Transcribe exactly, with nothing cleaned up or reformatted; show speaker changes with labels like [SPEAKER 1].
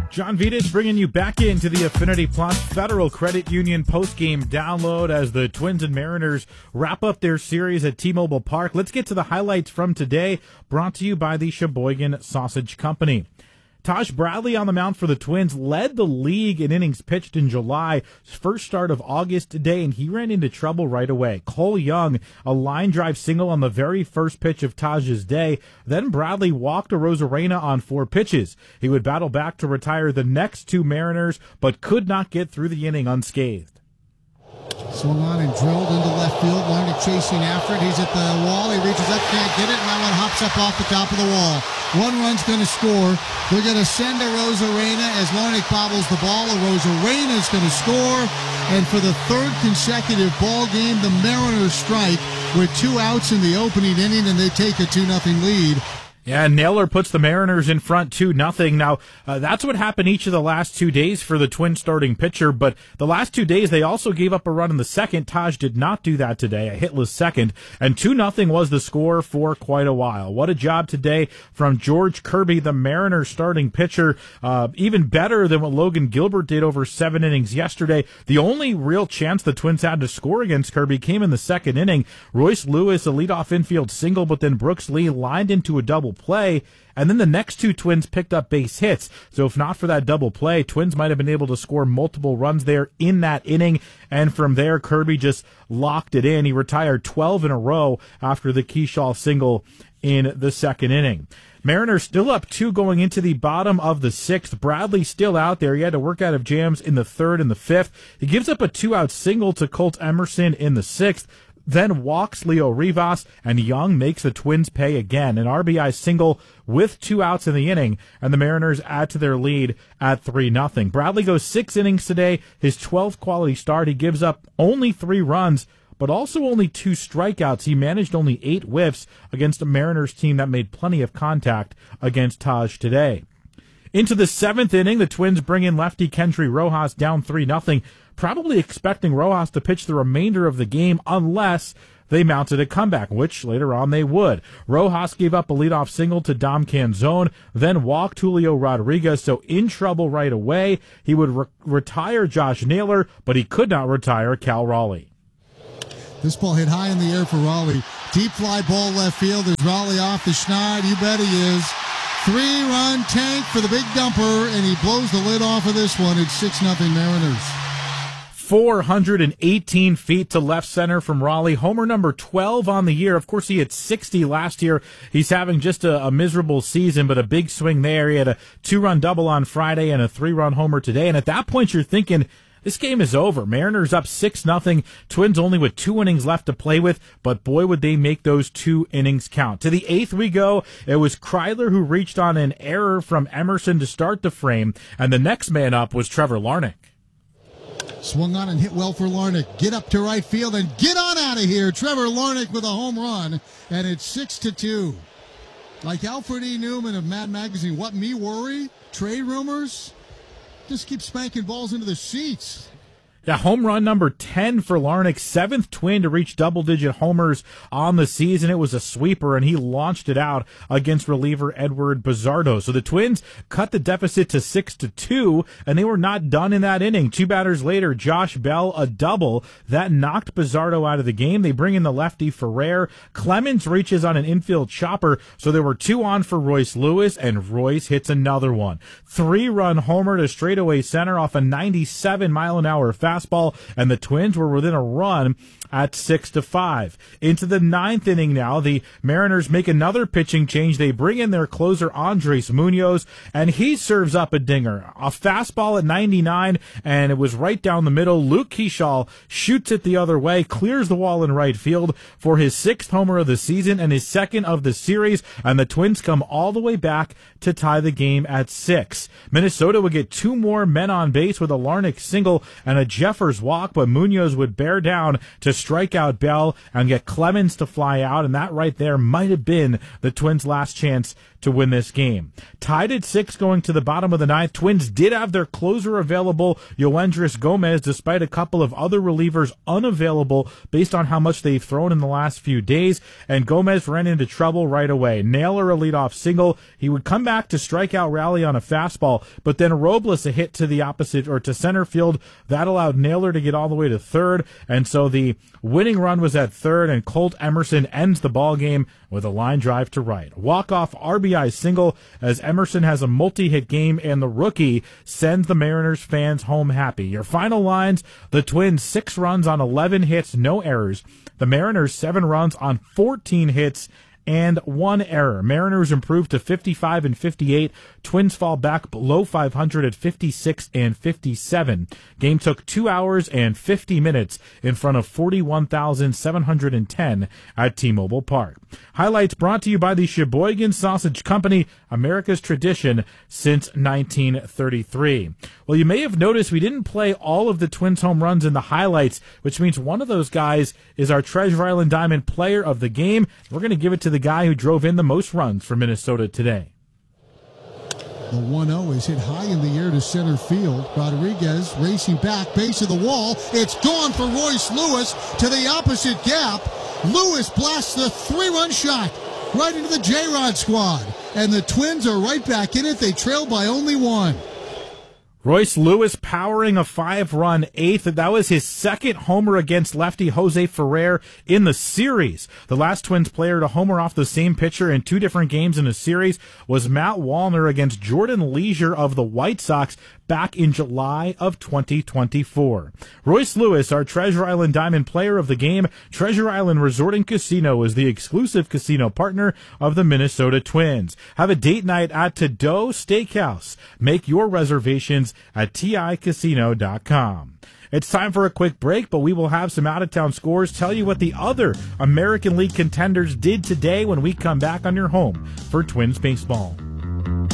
[SPEAKER 1] John Vitas bringing you back into the Affinity Plus Federal Credit Union postgame download as the Twins and Mariners wrap up their series at T-Mobile Park. Let's get to the highlights from today, brought to you by the Sheboygan Sausage Company. Taj Bradley on the mound for the Twins led the league in innings pitched in July, first start of August today, and he ran into trouble right away. Cole Young, a line drive single on the very first pitch of Taj's day. Then Bradley walked Arozarena on four pitches. He would battle back to retire the next two Mariners, but could not get through the inning unscathed.
[SPEAKER 2] Swung on and drilled into left field. Larnach chasing after it. He's at the wall. He reaches up, can't get it, and that one hops up off the top of the wall. One run's going to score. They're going to send Arozarena as Larnach bobbles the ball. Arozarena's going to score, and for the third consecutive ball game, the Mariners strike with two outs in the opening inning, and they take a two nothing lead.
[SPEAKER 1] Yeah, Naylor puts the Mariners in front two nothing. Now, uh, that's what happened each of the last two days for the Twins starting pitcher, but the last two days they also gave up a run in the second. Taj did not do that today, a hitless second, and two nothing was the score for quite a while. What a job today from George Kirby, the Mariners starting pitcher, uh, even better than what Logan Gilbert did over seven innings yesterday. The only real chance the Twins had to score against Kirby came in the second inning. Royce Lewis, a leadoff infield single, but then Brooks Lee lined into a double play, and then the next two Twins picked up base hits. So if not for that double play, Twins might have been able to score multiple runs there in that inning, and from there Kirby just locked it in. He retired twelve in a row after the Keyshaw single in the second inning. Mariners still up two going into the bottom of the sixth. Bradley still out there. He had to work out of jams in the third and the fifth. He gives up a two-out single to Colt Emerson in the sixth, then walks Leo Rivas, and Young makes the Twins pay again. An R B I single with two outs in the inning, and the Mariners add to their lead at three nothing. Bradley goes six innings today, his twelfth quality start. He gives up only three runs, but also only two strikeouts. He managed only eight whiffs against a Mariners team that made plenty of contact against Taj today. Into the seventh inning, the Twins bring in lefty Kendry Rojas down three nothing, probably expecting Rojas to pitch the remainder of the game unless they mounted a comeback, which later on they would. Rojas gave up a leadoff single to Dom Canzone, then walked Julio Rodriguez, so in trouble right away. He would re- retire Josh Naylor, but he could not retire Cal Raleigh.
[SPEAKER 2] This ball hit high in the air for Raleigh. Deep fly ball left field. Is Raleigh off the schneid? You bet he is. Three-run tank for the big dumper, and he blows the lid off of this one. It's six nothing Mariners.
[SPEAKER 1] four hundred eighteen feet to left center from Raleigh. Homer number twelve on the year. Of course, he hit sixty last year. He's having just a, a miserable season, but a big swing there. He had a two-run double on Friday and a three-run homer today. And at that point, you're thinking, this game is over. Mariners up six nothing. Twins only with two innings left to play with, but boy, would they make those two innings count. To the eighth we go. It was Kreidler who reached on an error from Emerson to start the frame, and the next man up was Trevor Larnach.
[SPEAKER 2] Swung on and hit well for Larnach. Get up to right field and get on out of here. Trevor Larnach with a home run, and it's six to two. Like Alfred E. Newman of Mad Magazine, what me worry? Trade rumors? Just keep spanking balls into the seats.
[SPEAKER 1] Yeah, home run number ten for Larnach, seventh Twin to reach double-digit homers on the season. It was a sweeper, and he launched it out against reliever Edward Bizardo. So the Twins cut the deficit to six to two, and they were not done in that inning. Two batters later, Josh Bell, a double. That knocked Bizardo out of the game. They bring in the lefty Ferrer. Clemens reaches on an infield chopper, so there were two on for Royce Lewis, and Royce hits another one. Three-run homer to straightaway center off a ninety-seven mile an hour fastball. Fastball, and the Twins were within a run at six to five. Into the ninth inning now, the Mariners make another pitching change. They bring in their closer Andres Munoz, and he serves up a dinger. A fastball at ninety-nine, and it was right down the middle. Luke Keyshaw shoots it the other way, clears the wall in right field for his sixth homer of the season and his second of the series, and the Twins come all the way back to tie the game at six. Minnesota would get two more men on base with a Larnach single and a Jeffers walk, but Munoz would bear down to strike out Bell and get Clemens to fly out, and that right there might have been the Twins' last chance to win this game. Tied at six going to the bottom of the ninth, Twins did have their closer available, Yoendrys Gomez, despite a couple of other relievers unavailable based on how much they've thrown in the last few days, and Gomez ran into trouble right away. Naylor a leadoff single. He would come back to strike out Raleigh on a fastball, but then Robles a hit to the opposite or to center field. That allowed Naylor to get all the way to third, and so the winning run was at third, and Colt Emerson ends the ball game with a line drive to right. Walk-off R B I single as Emerson has a multi-hit game, and the rookie sends the Mariners fans home happy. Your final lines: the Twins six runs on eleven hits, no errors. The Mariners seven runs on fourteen hits and one error. Mariners improved to fifty-five and fifty-eight. Twins fall back below five hundred at fifty-six and fifty-seven. Game took two hours and fifty minutes in front of forty-one thousand seven hundred ten at T-Mobile Park. Highlights brought to you by the Sheboygan Sausage Company, America's tradition since nineteen thirty-three. Well, you may have noticed we didn't play all of the Twins home runs in the highlights, which means one of those guys is our Treasure Island Diamond player of the game. We're going to give it to the guy who drove in the most runs for Minnesota today.
[SPEAKER 2] The one oh is hit high in the air to center field. Rodriguez racing back, base of the wall. It's gone for Royce Lewis to the opposite gap. Lewis blasts the three-run shot right into the J-Rod squad. And the Twins are right back in it. They trail by only one.
[SPEAKER 1] Royce Lewis powering a five-run eighth. That was his second homer against lefty Jose Ferrer in the series. The last Twins player to homer off the same pitcher in two different games in a series was Matt Wallner against Jordan Leisure of the White Sox back in July of twenty twenty-four. Royce Lewis, our Treasure Island Diamond player of the game. Treasure Island Resort and Casino is the exclusive casino partner of the Minnesota Twins. Have a date night at To-Do Steakhouse. Make your reservations at T I casino dot com. It's time for a quick break, but we will have some out-of-town scores, tell you what the other American League contenders did today when we come back on your home for Twins baseball.